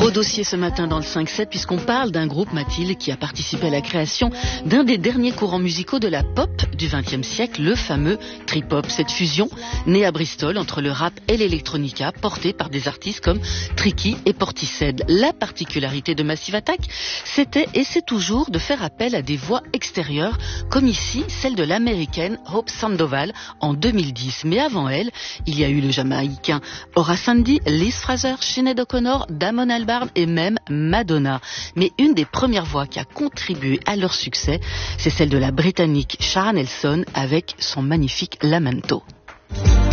Beau dossier ce matin dans le 5-7 puisqu'on parle d'un groupe, Mathilde, qui a participé à la création d'un des derniers courants musicaux de la pop du XXe siècle, le fameux trip-hop. Cette fusion, née à Bristol entre le rap et l'électronica, portée par des artistes comme Tricky et Portishead. La particularité de Massive Attack, c'était et c'est toujours de faire appel à des voix extérieures, comme ici celle de l'américaine Hope Sandoval en 2010. Mais avant elle, il y a eu le Jamaïcain Horace Andy, Liz Fraser, Sinéad O'Connor, Damon Albarn et même Madonna. Mais une des premières voix qui a contribué à leur succès, c'est celle de la Britannique Shara Nelson avec son magnifique Lamento.